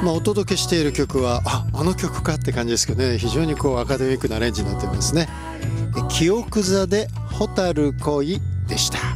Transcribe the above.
お届けしている曲はあの曲かって感じですけどね、非常にアカデミックなアレンジになってますね。記憶座で蛍恋でした。